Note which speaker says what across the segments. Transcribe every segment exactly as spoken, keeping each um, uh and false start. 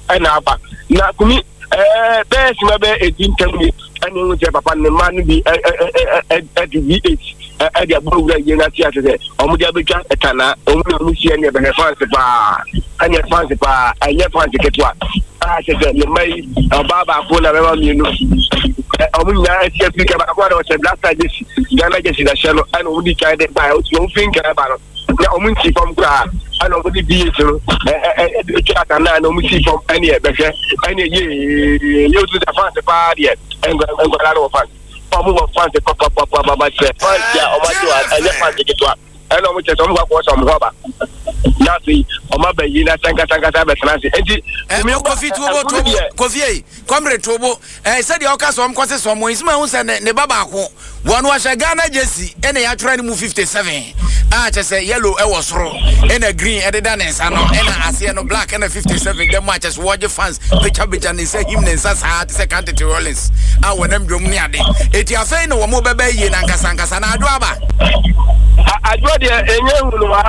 Speaker 1: and Abba. Now, Kumi, eh, there's never a team can be any papa and the man be at the V H. At the above the United States, Omudia Etana, Omusi and your fancy bar, and your fancy bar, and your fancy get what? I said, you may a Baba Pula around you know. Omunia, I speak about what I said last night. Ghana gets in a shadow, and only kind of buy out your finger about the Omunsi from Gra, and only be it, and I know see from any any year, you to the fancy party and got out of fun. Move of fancy papa papa myself. Fancy or my and let fancy get what. I know which is some work was some rubber. Nothing or my baby, not Sanga Sanga Sabbath. And milk coffee to coffee, comrade Tobo. I said the Oka some causes from Wismans and Nebaba. One was a Ghana Jesse, and they are trying to move fifty-seven. I just say yellow, I was wrong, and a green, and a dance, and I see no black and a fifty-seven. The match as watch your fans, which have been and say him and Sas had second to Rollins. I want them drum near them. It's your fan or more baby, and Casangas and Adwaba. I draw the Engelua,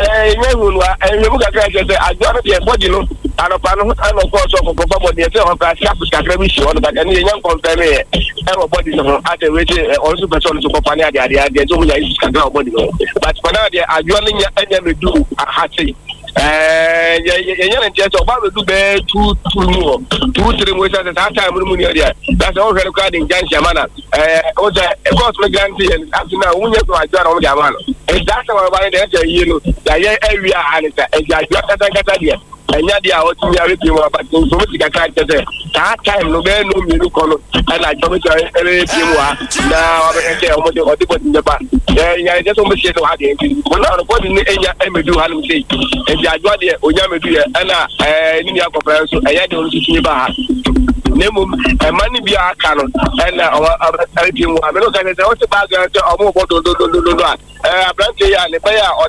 Speaker 1: and you look at it, I draw the body, and a panel, and of course, of the Sharp, but any young company, everybody at the region also person to company, they told me I can't body. But for now, I joining any do a hattie. Uh, yeah, yeah, yeah, just about to do bear two, two more, two, three more at that time. That's all recording Jan Shamana. Uh, also, of course, my grandson, and after now, we have to adjust on Yamano. And that's our mind, you know, the area and it's a got idea. And yet, they are also very few, but so much I can't say. That time, no man, no me, no and I don't know every few now. I say, almost what it was in the back. Yeah, just almost say, how do you well, now, what in the area, do how to say, and I got there, Oyama, and I need a conference, I had to see about. Nemo, a money be our canon, and our team. I don't say, what's the bag or more bottle, do do do do. Uh, Blanche and the Bayer or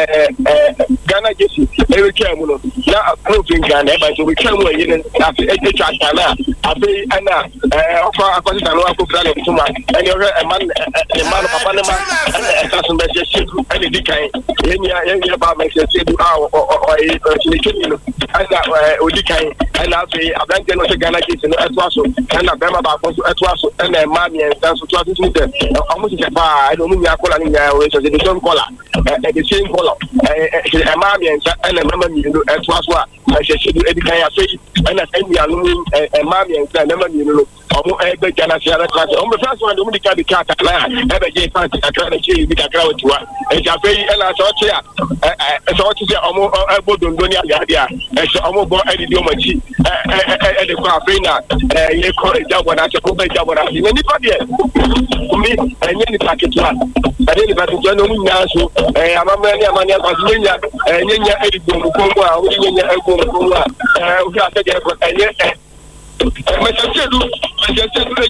Speaker 1: the Ghana Jesse, every camel. Now, approving Ghana, but we come away in after eight China. I say, Anna, offer a question and walk to too much. And you're a man, a man of Panama, and a cousin message, and the decay. Any about message, or a Chicken, and Udicay, and I'll say, a Blanche was a Ghana Jesse. Atwaso and a Bama Basso Atwaso and a Mammy and Sanso Twasis with them. Almost a bar, I don't know your color in there, which is the same color, the same color. A Mammy and a Mamma Atwaso, I should do any kind of face, and I send me a Mammy and a Mamma, you know, or a big Ghana class. On the first one, the can be cat at land, have a gay fancy, I can't achieve it, I can't to one. And I pay and I saw here. I saw to say, almost I would do the idea, and so almost bought any domachi at the car. Eh, you call it job when I should go back job when I see anybody. Me, and any package one. I didn't have to join me now. So, I'm a man, I'm a man, and then you're Eddie Gomba, when you're a Gomba. We have to get a yes. I just said, I just said, I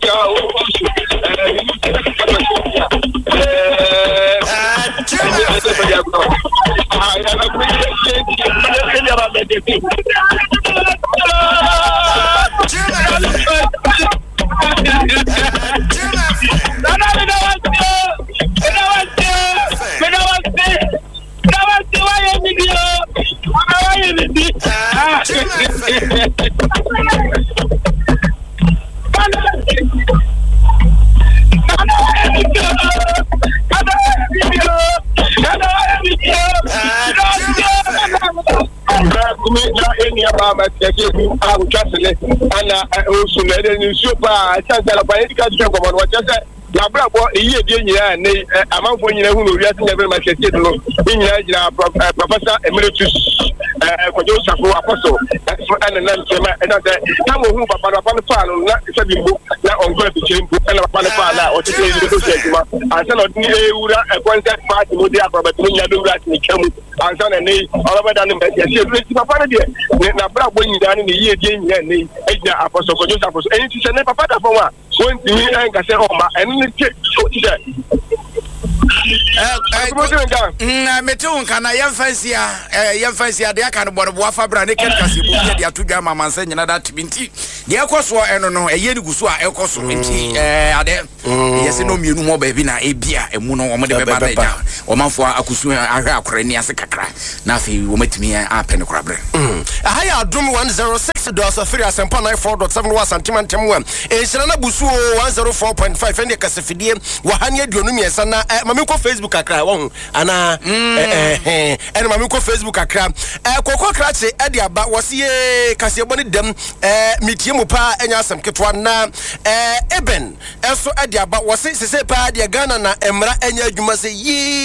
Speaker 1: I will trust it, and I also let it in super. I can't tell about any country about what I said. Labra, a year, and a month when you know who we are never much in Professor Emeritus for Joseph Apostle. That's and another time who Papa upon the farm, not the book, not on going to change and upon the farm or to say the I cannot need a contact party with the upper, but when you do that, you come and son and name all over down the bed. She is Papa. Now, when you done in the year, Jane, and Apostle for Joseph, and she's a never father for one. Going to me and I say, oh, my, and so she said,
Speaker 2: eh metu nka na yemfansia eh yemfansia de aka no bɔ no boafa bra ne ket kase bu de ato dwa mama nsa nyina da tibinti de ekoso eno no eye ni guso a ekoso nti eh ade yesi no mienu mo ba bi na ebia emu no wo de beba da ja o manfo akusu ahwe akora ni ase kakra na afi wo matimi a pen kora bre
Speaker 3: aha ya adom one oh six dot three asempa ninety-four point seven wa santimentem wa enhyira na busu one oh four point five ende kasafidie wa hane aduonu miesa na mame ko Facebook akra wo ana eh eh ene mame ko Facebook akra eh kokko krache ade aba wose kasebo ne dem eh mitie mu pa enya asem ketwa na eh eben eso ade aba wose sese pa de Ghana na emra enya adwuma se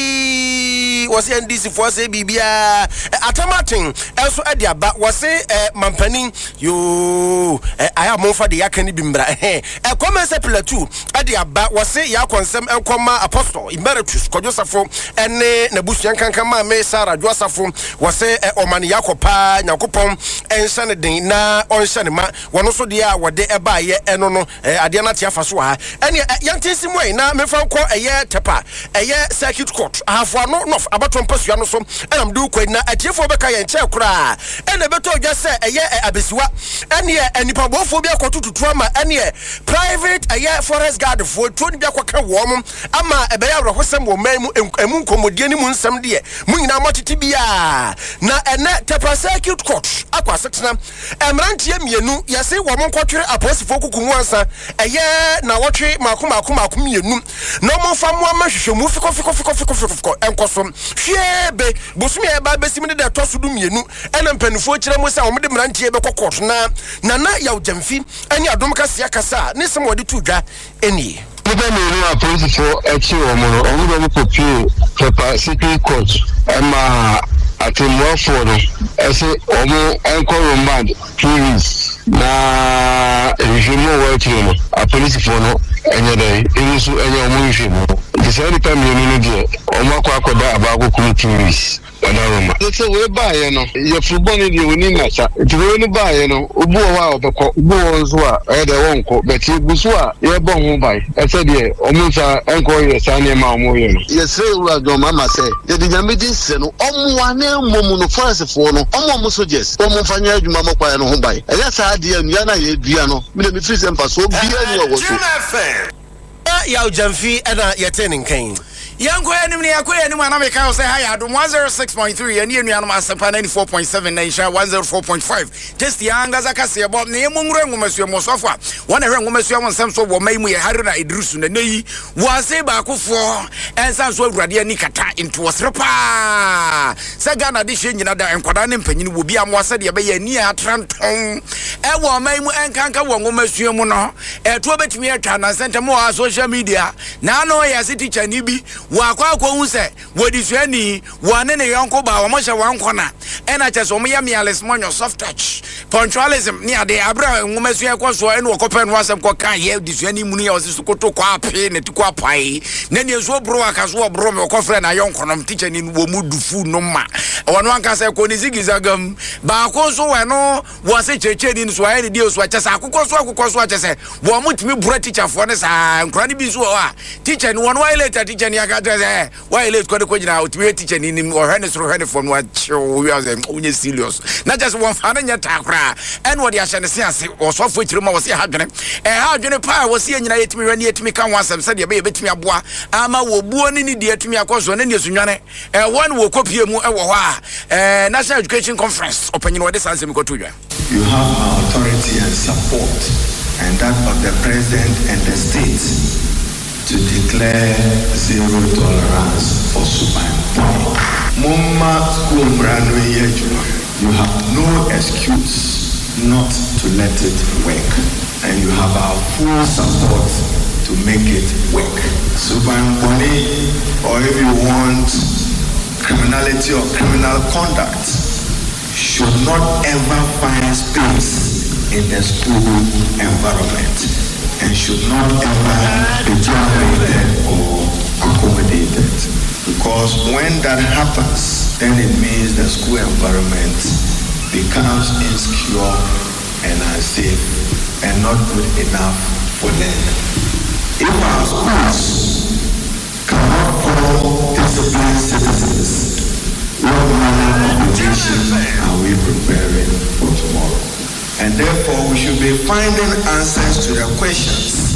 Speaker 3: yi wose N D C fo se bibia atamatin eso ade aba wose eh mampani yo eh aya monfa de yakani bimbra eh e commence plateau ade aba wose ya konsem enkoma apostle emeritus kodjosafo ene na busuan kankan ma me Sara Josafo wose omani yakopa nyakopon enhyane den na onhyane ma wono so de a wode eba ye eno no ade na tia faso ha ene yantensimu e na mefa nko eye tepa eye circuit court ahafo no no abato mpasua no so enam du kwa na atiefo beka ye nche kura ene beto dwa se eye abesiwa ene enipa bofo bi akotututu ama ene private eye forest guard fo to ni bi akoka wo mo ama ebe ya wro hosem wo memu emu nkomodie ni mu nsem de mu nyina motete bia na ene tepa circuit court akwa setena emrantie mienu yase wo mo nkotwere aposifo kukumu ansa eye na wotwe makoma akoma akoma mienu no mo fa mo amahwehwemu fiko fiko fiko fiko fiko enkoso hwebe bosumi e ba besim de de toso du mienu ene mpanifo kire mo sa wo de mrantie be kokot na na na yaw jamfi ani adom kase akasa ne sem wode tudwa eni
Speaker 4: People may police for a chill or more, or we could pay city court. Emma at a more for them. I say, Omo, Uncle Romand, please. Na, if you know what you know, a police for no, any day, it is any emotion. The same time you know, Omo Quacoda about communities. Let's say we buy, you know, your football in the winning match. If you only buy, you know, Ubu wow, the Buonzwa, either uncle, but you Buswa, you're born by. I said, yeah, Omusa, Uncle, yes, I am Mamoyan. Yes, sir, Mama say, the Yamidis, and Omuane, Momo Forest for no, Omo suggest, Omo Fanya, Mamma, and home by. And that's idea, Yana, Biano, Millie Fizz and Paso, Biano was
Speaker 3: Yaw Jamfi, and you're turning cane.
Speaker 2: Young Queen, Yaquin, and America say hi, one oh six point three, and you know, Masampa ninety-four point seven, Nation one oh four point five. Just young as I can say about Nemungra, Monsieur Mosofa. One of them, Monsieur Monsamso, will make me a Haruna Idrusun, and they was a back for, and some sort of Radia Nikata into a strapa. Sagana addition, you know, and Quadan Penny will be a Mosadia Bay near Tranton. A woman and Kanka, one Monsieur Mono, a two bet me a China Santa Moa social media. Now, no, as a teacher, Nibi. Wakwa kwa unse wadisweni wanene yonko ba wamosha wankona ena cheso omuya miales monyo soft touch punctualism ni ade abra ngumesu ya kwa so enu wakope nwasem kwa kan ye disweni muni ya wasisu koto kwa api neti kwa pai neni yesu bro akasu bro me wakofre na yonko nom teacher ni womu dufu noma wanu ankasa kwa nizigizagam ba akoso wano wase cheche ni nsu ayeni diyo suwa chesa akukosu akukosu achese wamutimi bura teacher fwane sa nkurani bisu wa teacher ni wanu wa ileta teacher ni yaka why let's go to Kojina to be teaching in or Hennes or Hennes from what we are only serious. Not just one fan takra and what the Ashanese or soft which room was happening. And how Juniper was seeing it me when yet me come once and said, you baby to me a boy. I'm a born in India to me a course on Indian Sunyane. And one will copy a more National Education Conference. Open what this answer go to you.
Speaker 5: You have our authority and support, and that of the president and the state, to declare zero tolerance for Supamponi. Mumma school brand you have no excuse not to let it work, and you have our full support to make it work. Supamponi, or if you want criminality or criminal conduct, should not ever find space in the school environment, and should not ever be tolerated or accommodated. Because when that happens, then it means the school environment becomes insecure and unsafe and not good enough for learning. If our schools cannot follow disciplined citizens, what manner of nation are we preparing for tomorrow? And therefore, we should be finding answers to the questions.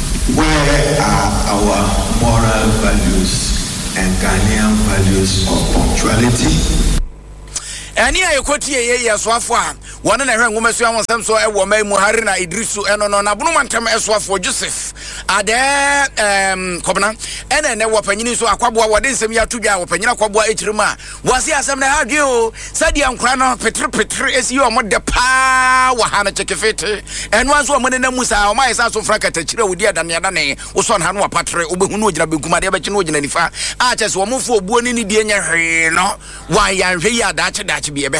Speaker 5: Where are our moral values and Ghanaian values of punctuality?
Speaker 2: Ani ayekoti ye ye soafo a wona na hwe ngoma sua wonsam so e wo mai mu harina Idrisu eno no na bunu mantam esoafo Joseph ade em kobna ene ne wo panyini so akwabo wode nsem ya tudwa wo panyina kwabo ekirima wase asem na hadwe o sadi ankra no petre petre esi yo mo de pa wa hana chekefete eno anso mo ne na musa o mai sa so frakata kire wodi adane adane wo so na no patre obehu no ogina beguma de be no ogina nifa a chese wo mofo obuo ni ni die nya hwe no wa ya hwe ya dache dache. The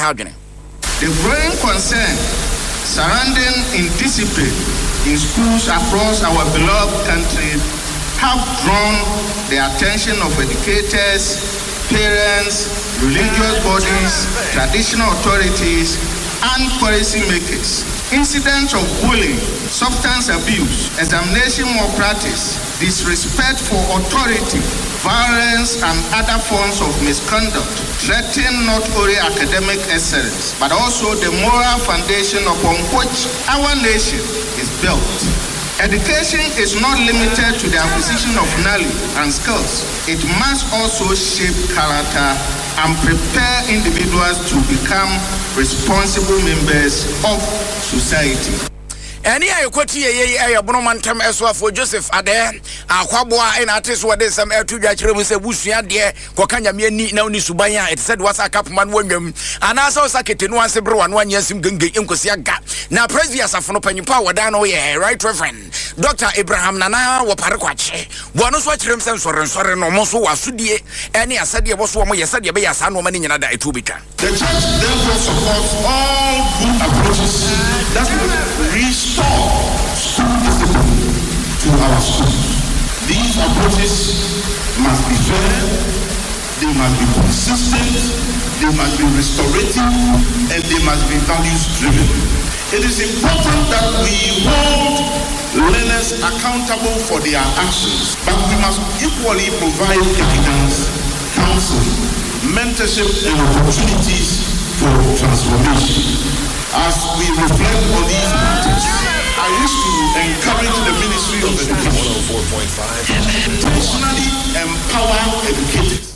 Speaker 6: growing concern surrounding indiscipline in schools across our beloved country have drawn the attention of educators, parents, religious bodies, traditional authorities, and policymakers. Incidents of bullying, substance abuse, examination malpractice, disrespect for authority, violence, and other forms of misconduct threaten not only academic excellence, but also the moral foundation upon which our nation is built. Education is not limited to the acquisition of knowledge and skills. It must also shape character and prepare individuals to become responsible members of society.
Speaker 2: Any ayekoti ye ye ayobono mantam esoafo Joseph ade akwaboa ina ateso wode sam etudwa kiremu se busua de kokanya me ni na oni suban a it said was a capman wonwam anasa osakete no anse brewa no anyasim genge enkosi aga na president asafono panyimpa woda no ye right reverend Doctor Abraham Nana wo parekwache bono so kirem sem sore sore no mo so wasudie ene asade bo so mo yesade be yasa no mani nyina da etubika.
Speaker 6: The church therefore supports all good approaches that will restore school discipline to our schools. These approaches must be fair, they must be consistent, they must be restorative, and they must be values driven. It is important that we hold learners accountable for their actions, but we must equally provide evidence, counseling, mentorship, and opportunities for transformation. As we reflect on these matters, I wish to encourage the Ministry of Education to intentionally empower educators.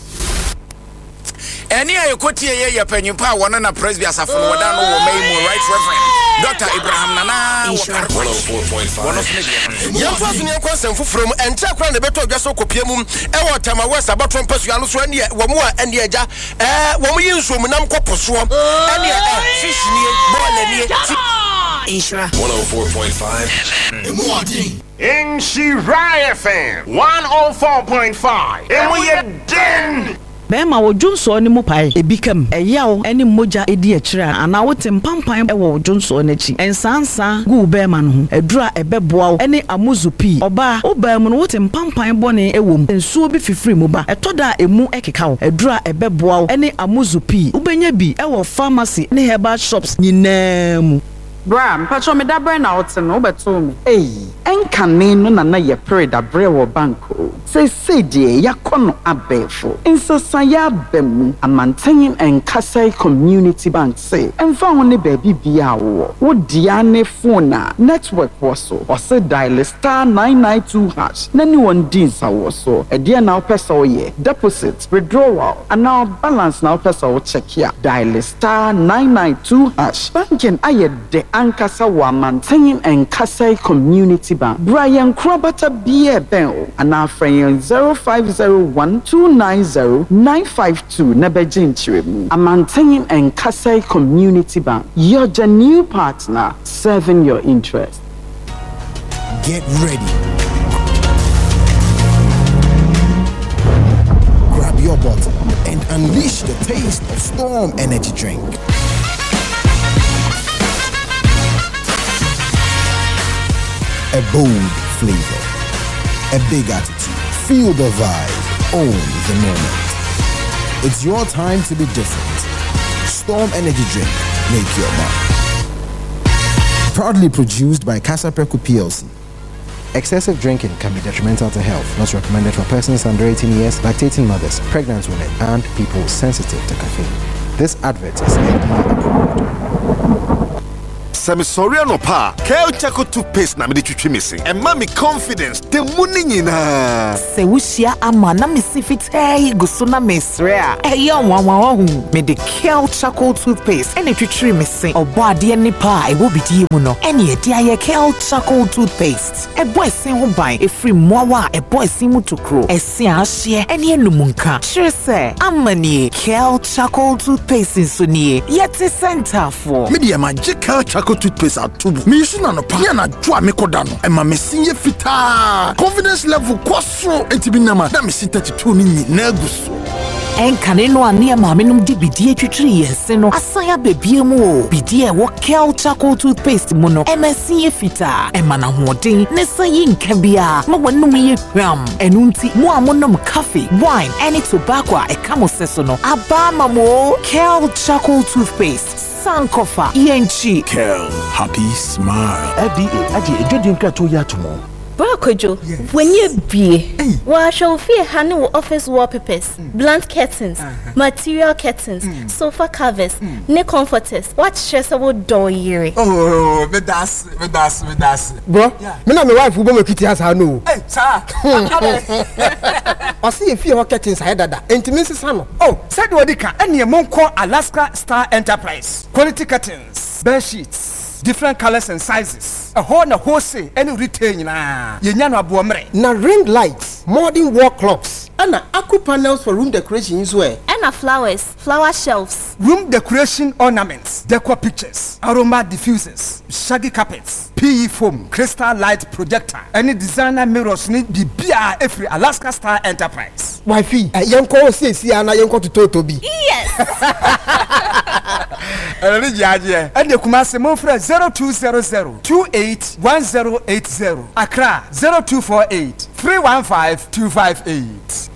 Speaker 2: Any ayekoti ye ye panyimpa wona na presby asafo no woda no wo mai mu right reverend Doctor Abraham Nana one oh four point five.
Speaker 3: Yam fasu ne kwasem fufrom ente akra ne beto dwaso kopiemum e wo tama west abatron pasua no so ene wo mu a ene agya eh wo mu yinso mu nam koposo ene eh fish nie ball nie Ishra one oh four point five.
Speaker 7: In Shira F M one oh four point five. And we are den.
Speaker 8: Bema wo Junso ni mu pai ebikam eyawo eni moja edi akira ana wote mpampan e wo Junso n'echi ensansa gu bema no ho edura ebeboa eni amuzupi oba obam no wote mpampan bone ewom ensuo bi fifiri mu ba etoda emu ekeka wo edura ebeboa eni amuzupi ubenya bi e wo pharmacy ne herbal shops nyinam
Speaker 9: Bra, mpacho me dabre na ote no beto me. Eh, enkane no na na ye pere dabre wo banko. Se se die yakono abefo. Insasa ya bemu amanten enkasai community bank say. Emfa ho ne baby bia wo. Wo dia ne phone na network wo so. O se dial star nine nine two hash. Na ni won din sa wo so. E dia na opesa wo ye. Deposit, withdrawal, and now balance na opesa wo check ya. Dial star nine nine two hash. Banking aye de Ankasa wa maintaining and Kasai Community Bank. Brian Krabata B A Ben and our friend zero five zero one two nine zero nine five two Nebejin Chrim. A maintaining and Kasai Community Bank. You're the new partner serving your interest.
Speaker 10: Get ready. Grab your bottle and unleash the taste of Storm Energy Drink. A bold flavor, a big attitude. Feel the vibe, own the moment. It's your time to be different. Storm Energy Drink, make your mark. Proudly produced by Casapreco P L C. Excessive drinking can be detrimental to health. Not recommended for persons under eighteen years, lactating mothers, pregnant women, and people sensitive to caffeine. This advert is N D A approved.
Speaker 11: Samisoria no pa, Kel Chaco toothpaste na me de twitwi missing. And mommy confidence, the money nyina.
Speaker 12: Se wushia ama na me sifite guso na mesrea. E yo wanwa hu. Me de Kel Chaco toothpaste and twitwi missing. Obo ade ni pa e wo bidi mu no. Ene e dia ye Kel Chaco toothpaste. E boy sin ho ban e free mowa e boy sin mu tokro. E sin ahye ene enumunka. Sure say amani Kel Chaco toothpaste so nie. Yeti center for.
Speaker 13: Me de magical Chaco toothpaste atubu. Me use na no pa. Ya na dwa me koda no. E ma me sinye fita. Confidence level kwaso entibi nama. Da me sin thirty-two ni nyina guso.
Speaker 12: Enkane no ane ma me num di bidie twitwiri yense no. Asaya bebie mu o. Bidie wo Kel Chaco toothpaste mu no. E ma sinye fita. E ma na hoden ne sayi nka bia. Ma wanum ye hwam. Enu nti mo amonom coffee, wine, any tobacco e kamo seso no. Aba mamo Kel Chaco toothpaste. Sankofa E N G
Speaker 13: Kel happy smile.
Speaker 14: F D A aje ejodin krato ya tomo.
Speaker 15: Brakojo, when you be, wa show fear handle office wallpapers, blunt curtains, uh-huh. material curtains, mm. sofa covers, mm. ne comforters. What stressable door yeri?
Speaker 14: Oh, me das, me das, me das. Bro, yeah. Me na my wife who me kiti has her no. Hey, sir. I see if you curtains I dada. Intimacy sano. Oh, said wadika. Any mon call Alaska Star Enterprise. Quality curtains, bed sheets, different colors and sizes. A whole na wholesale any retail na. Yenya no abuomre.
Speaker 16: Na ring lights, modern wall clocks, and aqua panels for room decorations where.
Speaker 15: And a flowers, flower shelves,
Speaker 14: room decoration ornaments, decor pictures, aroma diffusers, shaggy carpets, P E foam, crystal light projector, any designer mirrors need be bia every Alaska Star Enterprise.
Speaker 16: Wifey, a young call says Yana young to Totobi.
Speaker 15: Yes.
Speaker 14: And the Kumasi Mofra zero two zero zero two eight one zero eight zero. Accra zero two four eight three one five two five eight.